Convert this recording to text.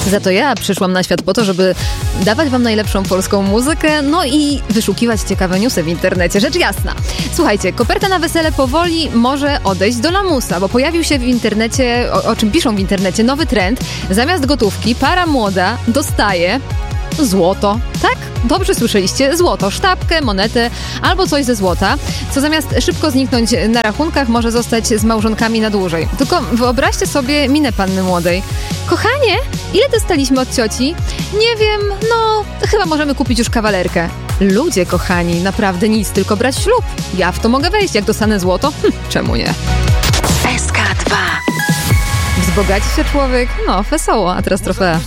Za to ja przyszłam na świat po to, żeby dawać wam najlepszą polską muzykę, no i wyszukiwać ciekawe newsy w internecie, rzecz jasna. Słuchajcie, koperta na wesele powoli może odejść do lamusa, bo pojawił się w internecie, o czym piszą w internecie, nowy trend. Zamiast gotówki para młoda dostaje złoto. Tak? Dobrze słyszeliście. Złoto, sztabkę, monetę albo coś ze złota, co zamiast szybko zniknąć na rachunkach, może zostać z małżonkami na dłużej. Tylko wyobraźcie sobie minę panny młodej. Kochanie, ile dostaliśmy od cioci? Nie wiem, no chyba możemy kupić już kawalerkę. Ludzie kochani, naprawdę nic, tylko brać ślub. Ja w to mogę wejść, jak dostanę złoto? Czemu nie? SK2. Wzbogaci się człowiek? No, wesoło, a teraz trofea.